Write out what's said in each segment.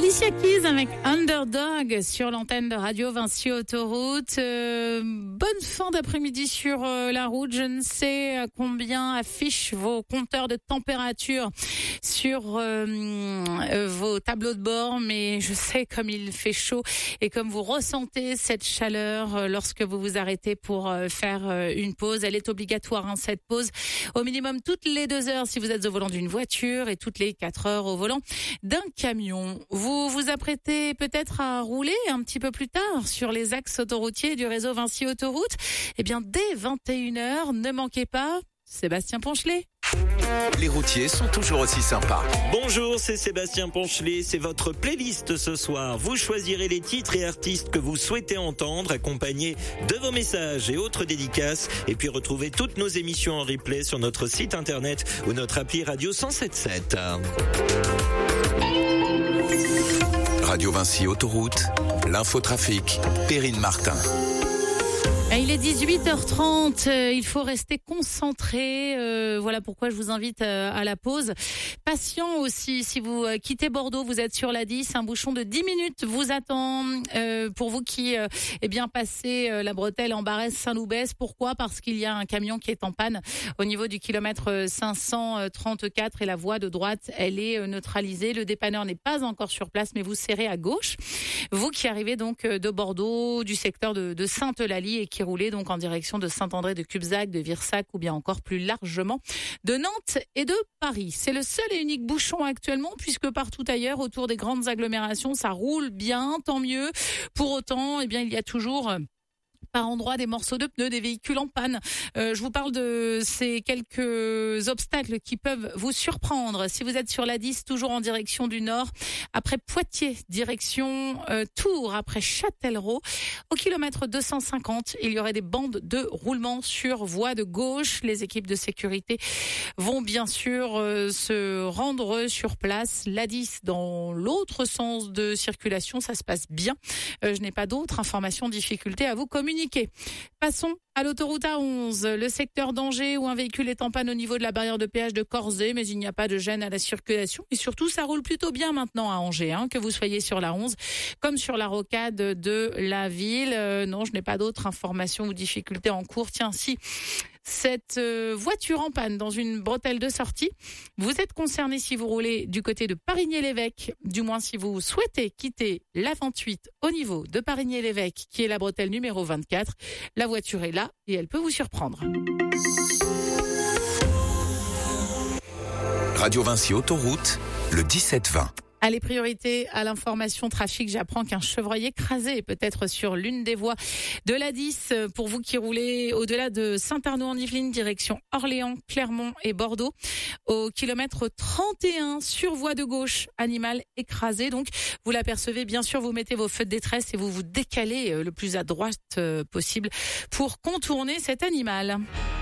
Alicia Keys avec Underdog sur l'antenne de Radio Vinci Autoroute. Bonne fin d'après-midi sur la route. Je ne sais à combien affichent vos compteurs de température sur vos tableaux de bord, mais je sais comme il fait chaud et comme vous ressentez cette chaleur lorsque vous vous arrêtez pour faire une pause. Elle est obligatoire, cette pause, au minimum toutes les 2 heures si vous êtes au volant d'une voiture et toutes les 4 heures au volant d'un camion. Vous vous apprêtez peut-être à rouler un petit peu plus tard sur les axes autoroutiers du réseau Vinci Autoroute. Eh bien, dès 21h, ne manquez pas Sébastien Ponchelet. Les routiers sont toujours aussi sympas. Bonjour, c'est Sébastien Ponchelet, c'est votre playlist ce soir. Vous choisirez les titres et artistes que vous souhaitez entendre, accompagnés de vos messages et autres dédicaces. Et puis retrouvez toutes nos émissions en replay sur notre site internet ou notre appli Radio 107.7. Radio Vinci Autoroute, l'infotrafic, Perrine Martin. Il est 18h30, il faut rester concentré, voilà pourquoi je vous invite à la pause. Patient aussi, si vous quittez Bordeaux, vous êtes sur la 10, un bouchon de 10 minutes vous attend pour vous qui passez la bretelle en Barès Saint-Loubès. Pourquoi ? Parce qu'il y a un camion qui est en panne au niveau du kilomètre 534 et la voie de droite, elle est neutralisée. Le dépanneur n'est pas encore sur place, mais vous serrez à gauche. Vous qui arrivez donc de Bordeaux, du secteur de Sainte-Eulalie et qui roulez donc en direction de Saint-André de Cubzac, de Virsac ou bien encore plus largement de Nantes et de Paris. C'est le seul et unique bouchon actuellement puisque partout ailleurs autour des grandes agglomérations ça roule bien, tant mieux. Pour autant, il y a toujours par endroit des morceaux de pneus, des véhicules en panne. Je vous parle de ces quelques obstacles qui peuvent vous surprendre. Si vous êtes sur la 10, toujours en direction du nord, après Poitiers, direction Tours, après Châtellerault, au kilomètre 250, il y aurait des bandes de roulement sur voie de gauche. Les équipes de sécurité vont bien sûr se rendre sur place. La 10, dans l'autre sens de circulation, ça se passe bien. Je n'ai pas d'autres informations, difficultés à vous communiquer. Passons à l'autoroute A11, le secteur d'Angers où un véhicule est en panne au niveau de la barrière de péage de Corzet, mais il n'y a pas de gêne à la circulation. Et surtout, ça roule plutôt bien maintenant à Angers, que vous soyez sur la 11 comme sur la rocade de la ville. Non, je n'ai pas d'autres informations ou difficultés en cours. Tiens, si cette voiture en panne dans une bretelle de sortie, vous êtes concerné si vous roulez du côté de Parigné-l'Évêque, du moins si vous souhaitez quitter la 28 au niveau de Parigné-l'Évêque, qui est la bretelle numéro 24. La voiture est là et elle peut vous surprendre. Radio Vinci Autoroute, le 17-20. Allez, priorité à l'information trafic. J'apprends qu'un chevreuil écrasé est peut-être sur l'une des voies de la 10. Pour vous qui roulez au-delà de Saint-Arnaud-en-Yvelines, direction Orléans, Clermont et Bordeaux, au kilomètre 31 sur voie de gauche, animal écrasé. Donc, vous l'apercevez, bien sûr, vous mettez vos feux de détresse et vous vous décalez le plus à droite possible pour contourner cet animal.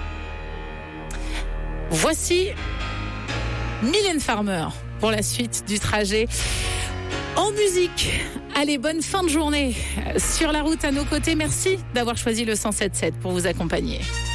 Voici Mylène Farmer pour la suite du trajet en musique. Allez, bonne fin de journée sur la route à nos côtés. Merci d'avoir choisi le 107.7 pour vous accompagner.